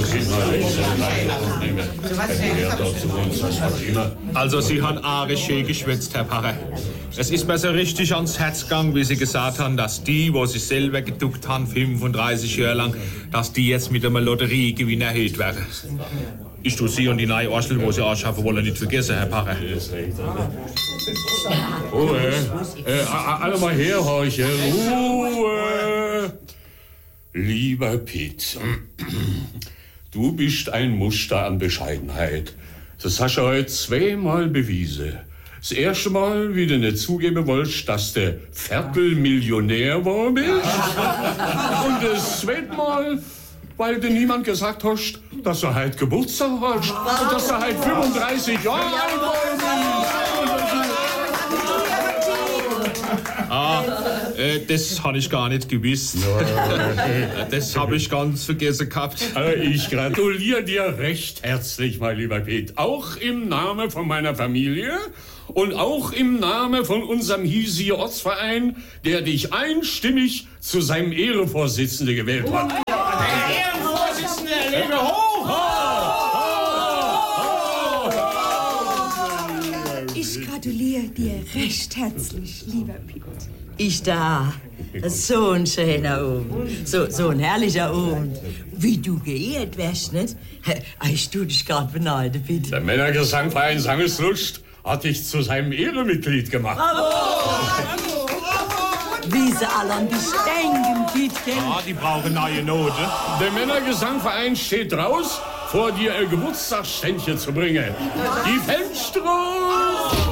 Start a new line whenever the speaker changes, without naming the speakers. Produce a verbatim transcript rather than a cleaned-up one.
Also, Sie haben arisch schön geschwätzt, Herr Pfarrer. Es ist mir so richtig ans Herz gegangen, wie Sie gesagt haben, dass die, wo sich selber geduckt haben, fünfunddreißig Jahre lang, dass die jetzt mit einem Lotteriegewinn erhöht werden. Ich tue Sie und die neue Orschel, wo Sie anschaffen wollen, nicht vergessen, Herr Pfarrer.
Ruhe. Äh, alle mal herhorchen. Ruhe. Lieber Piet, du bist ein Muster an Bescheidenheit. Das hast du heute zweimal bewiesen. Das erste Mal, wie du nicht zugeben wolltest, dass du Viertelmillionär war bist. Und das zweite Mal, weil du niemand gesagt hast, dass du halt Geburtstag hast. Und dass du halt fünfunddreißig Jahre alt bist.
Ah, äh, das habe ich gar nicht gewusst. Das habe ich ganz vergessen gehabt.
Ich gratuliere dir recht herzlich, mein lieber Piet. Auch im Namen von meiner Familie und auch im Namen von unserem hiesigen Ortsverein, der dich einstimmig zu seinem Ehrenvorsitzenden gewählt hat.
Der Ehrenvorsitzende, lebe hoch!
Ich gratuliere dir recht herzlich, lieber Piet.
Ich da. So ein schöner Abend. So, so ein herrlicher Abend. Wie du geehrt wärst, nicht? Ich tu dich grad beneiden, Piet.
Der Männergesangverein Sangeslust hat dich zu seinem Ehrenmitglied gemacht.
Bravo! Wie sie alle an dich denken, Piet.
Ah, die brauchen neue Note.
Der Männergesangverein steht raus, vor dir ein Geburtstagsständchen zu bringen. Die Fenster!